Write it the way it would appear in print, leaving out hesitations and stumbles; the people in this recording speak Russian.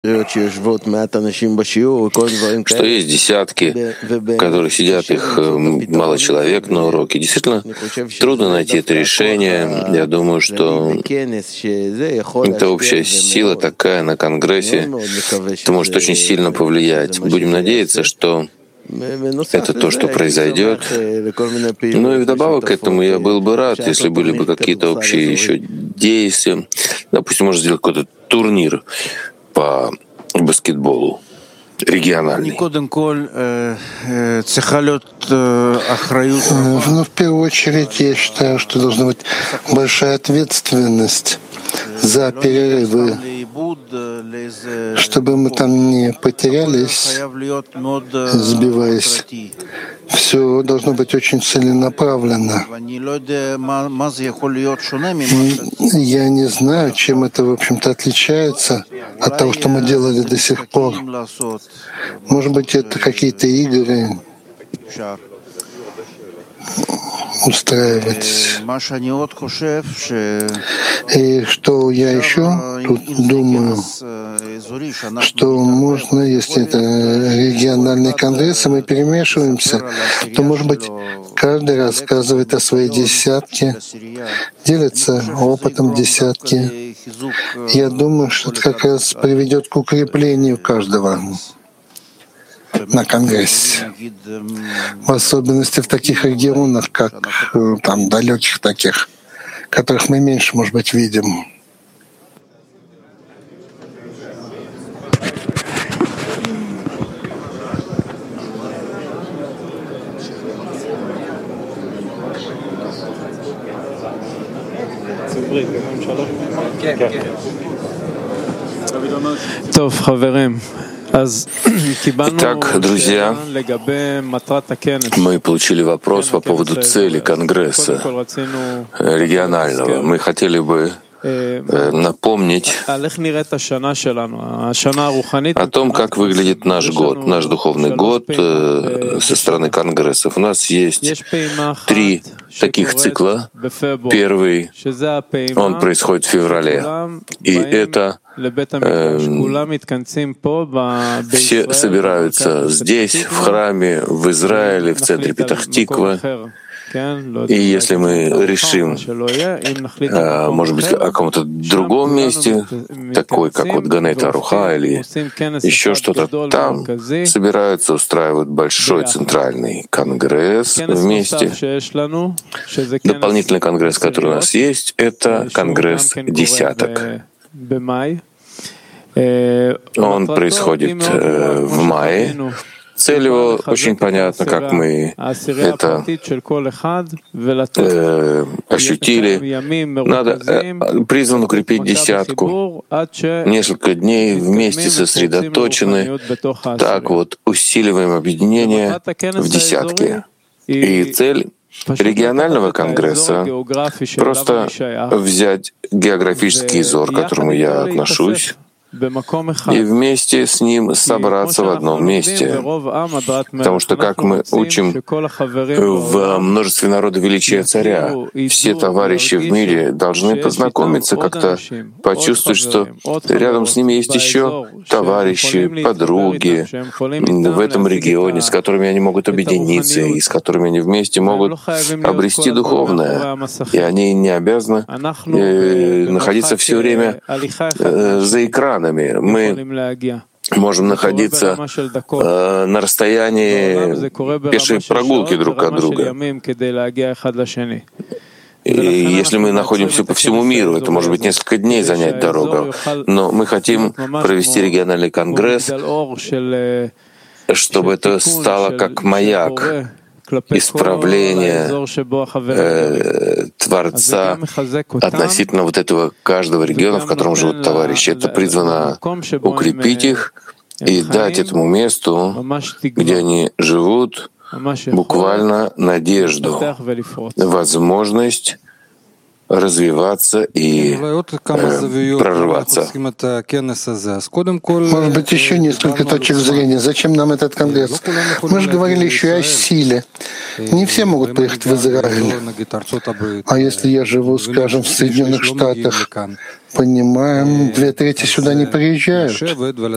что есть десятки, которые сидят, их мало человек на уроке. Действительно, трудно найти это решение. Я думаю, что это общая сила такая на Конгрессе, это может очень сильно повлиять. Будем надеяться, что это то, что произойдет. Ну и вдобавок к этому я был бы рад, если были бы какие-то общие еще действия. Допустим, можно сделать какой-то турнир по баскетболу региональный. Но в первую очередь я считаю, что должна быть большая ответственность за перерывы, чтобы мы там не потерялись, сбиваясь. Все должно быть очень целенаправленно. Я не знаю, чем это, в общем-то, отличается от того, что мы делали до сих пор. Может быть, это какие-то игры устраивать. И что я еще тут думаю, что можно, если это региональный конгресс, и мы перемешиваемся, то, может быть, каждый рассказывает о своей десятке, делится опытом десятки. Я думаю, что это как раз приведет к укреплению каждого на Конгрессе, в особенности в таких регионах, как там далеких таких, которых мы меньше, может быть, видим. Итак, друзья, мы получили вопрос по поводу цели Конгресса регионального. Мы хотели бы напомнить о том, как выглядит наш год, наш духовный год со стороны конгрессов. У нас есть 3 таких цикла. Первый, он происходит в феврале, и это все собираются здесь, в храме, в Израиле, в центре Петах-Тиква. И если мы решим, может быть, о каком-то другом месте, такой, как вот Ганейт Аруха или еще что-то, там собираются, устраивают большой центральный конгресс вместе. Дополнительный конгресс, который у нас есть, это конгресс десяток. Он происходит в мае. Цель его очень понятна, как мы это ощутили. Надо призван укрепить десятку. Несколько дней вместе сосредоточены. Так вот, усиливаем объединение в десятке. И цель регионального конгресса — просто взять географический зор, к которому я отношусь, и вместе с ним собраться в одном месте. Потому что, как мы учим в множестве народа величия царя, все товарищи в мире должны познакомиться, как-то почувствовать, что рядом с ними есть еще товарищи, подруги в этом регионе, с которыми они могут объединиться и с которыми они вместе могут обрести духовное. И они не обязаны находиться все время за экраном. Мы можем находиться на расстоянии пешей прогулки друг от друга. И если мы находимся по всему миру, это может быть несколько дней занять дорогу. Но мы хотим провести региональный конгресс, чтобы это стало как маяк исправления Творца относительно вот этого каждого региона, в котором живут товарищи. Это призвано укрепить их и дать этому месту, где они живут, буквально надежду, возможность развиваться и прорываться. Может быть, еще несколько точек зрения. Зачем нам этот конгресс? Мы же говорили еще и о силе. Не все могут приехать в Израиль. А если я живу, скажем, в Соединенных Штатах, понимаем, 2/3 сюда не приезжают.